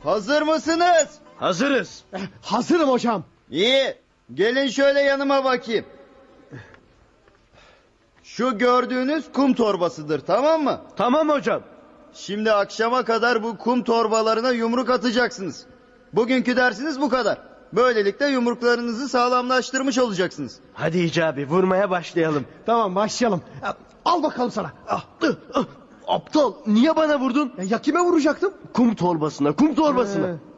Hazır mısınız? Hazırız. Hazırım hocam. İyi. Gelin şöyle yanıma bakayım. Şu gördüğünüz kum torbasıdır, tamam mı? Tamam hocam. Şimdi akşama kadar bu kum torbalarına yumruk atacaksınız. Bugünkü dersiniz bu kadar. Böylelikle yumruklarınızı sağlamlaştırmış olacaksınız. Hadi Hicabi, vurmaya başlayalım. Tamam, başlayalım. Al bakalım sana. Aptal, niye bana vurdun? Ya kime vuracaktım? Kum torbasına.